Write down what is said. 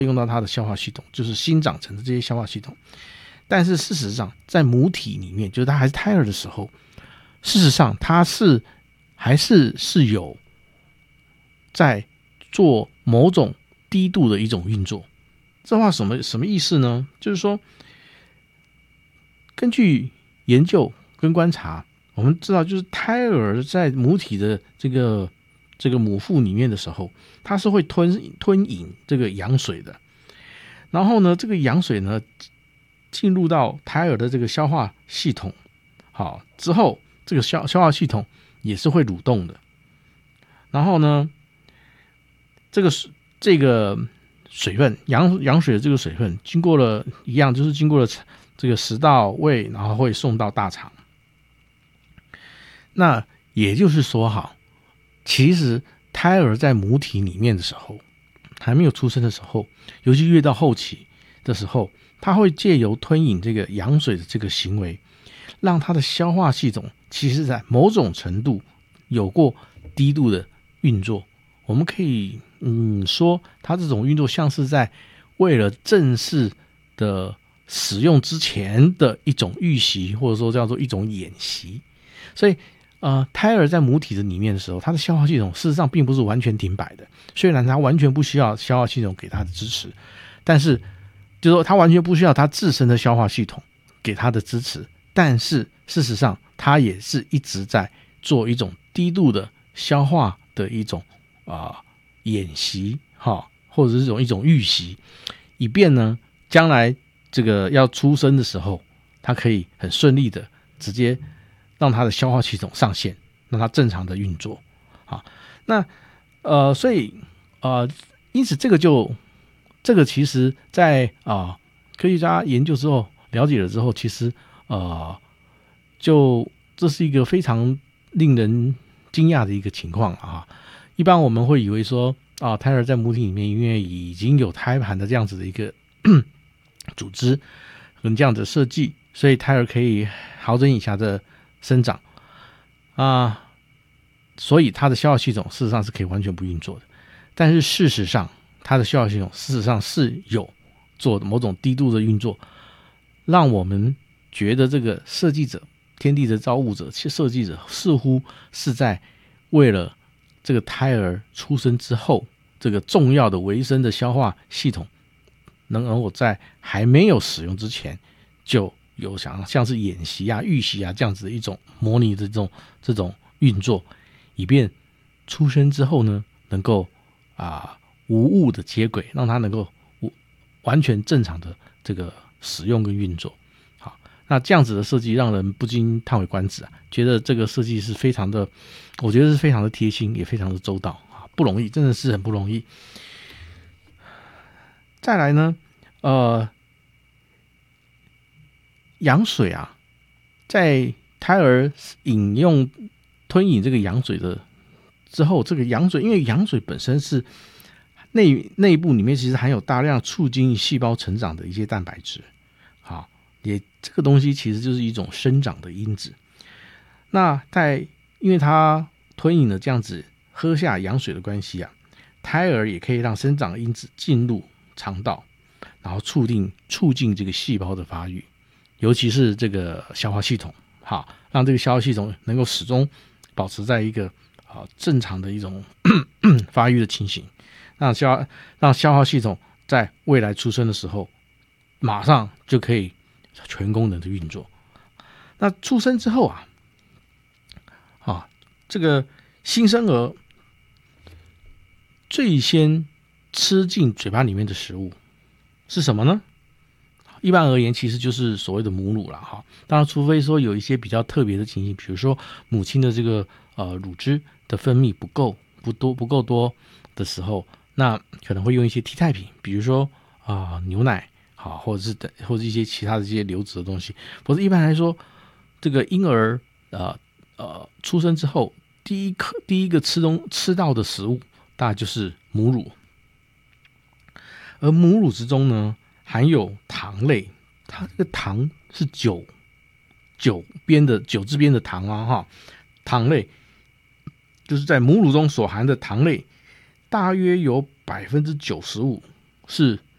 用到它的消化系统，就是新长成的这些消化系统。但是事实上，在母体里面，就是它还是胎儿的时候，事实上它还是有在做某种低度的一种运作。这话什么意思呢？就是说，根据研究跟观察，我们知道，就是胎儿在母体的这个母腹里面的时候，它是会吞饮这个羊水的。然后呢，这个羊水呢进入到胎儿的这个消化系统，好之后，这个消化系统也是会蠕动的。然后呢，这个水分，羊水的这个水分，经过了一样，就是经过了这个食道、胃，然后会送到大肠。那也就是说，其实胎儿在母体里面的时候，还没有出生的时候，尤其越到后期的时候，它会借由吞饮这个羊水的这个行为，让它的消化系统其实在某种程度有过低度的运作。我们可以说，它这种运作像是在为了正式的使用之前的一种预习，或者说叫做一种演习。所以胎儿在母体的里面的时候，它的消化系统事实上并不是完全停摆的。虽然它完全不需要消化系统给它的支持，但是就是说它完全不需要它自身的消化系统给它的支持，但是事实上它也是一直在做一种低度的消化的一种演习或者是一种预习，以便呢将来这个要出生的时候，它可以很顺利的直接让它的消化系统上线，让它正常的运作。好，那所以因此这个其实在科学家研究之后了解了之后，其实就这是一个非常令人惊讶的一个情况啊。一般我们会以为说胎儿在母体里面，因为已经有胎盘的这样子的一个组织跟这样的设计，所以胎儿可以毫针以下的生长所以它的消化系统事实上是可以完全不运作的。但是事实上，它的消化系统事实上是有做某种低度的运作，让我们觉得这个设计者、天地的造物者、设计者似乎是在为了这个胎儿出生之后，这个重要的维生的消化系统能够在还没有使用之前，就有像是演习预习这样子的一种模拟的这种运作，以便出生之后呢，能够无误的接轨，让它能够完全正常的这个使用跟运作。好，那这样子的设计让人不禁叹为观止觉得这个设计是非常的，我觉得是非常的贴心，也非常的周到不容易，真的是很不容易。再来呢，羊水在胎儿吞饮这个羊水的之后，这个羊水，因为羊水本身是内部里面其实含有大量促进细胞成长的一些蛋白质，好，这个东西其实就是一种生长的因子。那因为它吞饮了这样子喝下羊水的关系胎儿也可以让生长因子进入肠道，然后促进这个细胞的发育，尤其是这个消化系统，好，让这个消化系统能够始终保持在一个正常的一种发育的情形，让消化系统在未来出生的时候马上就可以全功能的运作。那出生之后这个新生儿最先吃进嘴巴里面的食物是什么呢？一般而言其实就是所谓的母乳啦当然除非说有一些比较特别的情形，比如说母亲的这个乳汁的分泌不够多的时候，那可能会用一些替代品，比如说牛奶或者一些其他的这些流质的东西。否则一般来说，这个婴儿出生之后第一个吃到的食物大概就是母乳，而母乳之中呢含有糖类，它这个糖是酒字边的糖糖类就是在母乳中所含的糖类大约有95%是